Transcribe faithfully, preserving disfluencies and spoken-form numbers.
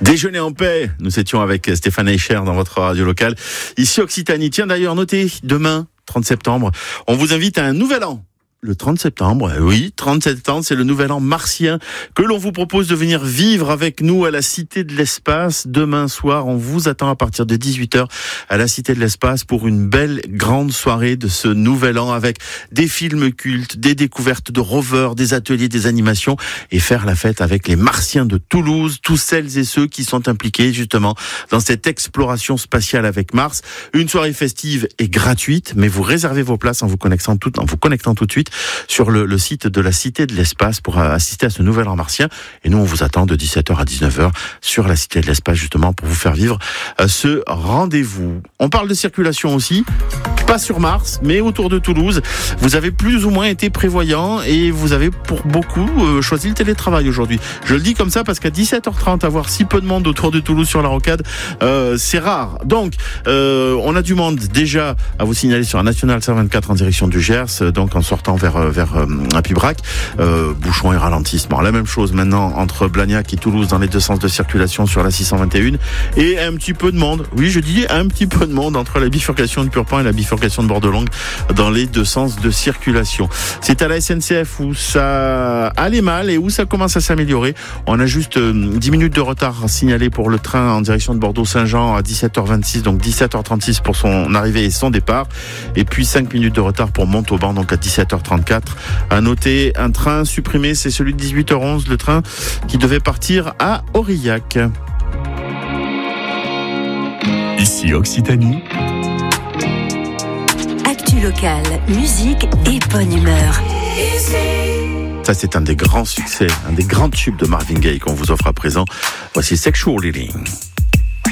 Déjeuner en paix, nous étions avec Stéphane Eicher dans votre radio locale, ici Occitanie. Tiens d'ailleurs, notez, demain, trente septembre, on vous invite à un nouvel an. Le trente septembre, oui, trente septembre, c'est le nouvel an martien que l'on vous propose de venir vivre avec nous à la Cité de l'Espace. Demain soir, on vous attend à partir de dix-huit heures à la Cité de l'Espace pour une belle grande soirée de ce nouvel an avec des films cultes, des découvertes de rovers, des ateliers, des animations et faire la fête avec les Martiens de Toulouse, tous celles et ceux qui sont impliqués justement dans cette exploration spatiale avec Mars. Une soirée festive et gratuite, mais vous réservez vos places en vous connectant tout, en vous connectant tout de suite sur le, le site de la Cité de l'Espace pour assister à ce nouvel an martien. Et nous, on vous attend de dix-sept heures à dix-neuf heures sur la Cité de l'Espace, justement, pour vous faire vivre ce rendez-vous. On parle de circulation aussi, pas sur Mars, mais autour de Toulouse. Vous avez plus ou moins été prévoyant et vous avez pour beaucoup euh, choisi le télétravail aujourd'hui. Je le dis comme ça parce qu'à dix-sept heures trente, avoir si peu de monde autour de Toulouse sur la rocade, euh, c'est rare. Donc, euh, on a du monde déjà à vous signaler sur la Nationale cent vingt-quatre en direction du Gers, donc en sortant vers vers euh, Pibrac, euh, bouchons et ralentissement. La même chose maintenant entre Blagnac et Toulouse dans les deux sens de circulation sur la six cent vingt et un et un petit peu de monde. Oui, je dis un petit peu de monde entre la bifurcation de Purpan et la bifurcation de Bordelongue dans les deux sens de circulation. C'est à la S N C F où ça allait mal et où ça commence à s'améliorer. On a juste euh, dix minutes de retard signalé pour le train en direction de Bordeaux-Saint-Jean à dix-sept heures vingt-six, donc dix-sept heures trente-six pour son arrivée et son départ. Et puis cinq minutes de retard pour Montauban, donc à dix-sept heures trente-quatre. À noter, un train supprimé, c'est celui de dix-huit heures onze, le train qui devait partir à Aurillac. Ici Occitanie. Actu local, musique et bonne humeur. Ça, c'est un des grands succès, un des grands tubes de Marvin Gaye qu'on vous offre à présent. Voici Sexual Healing.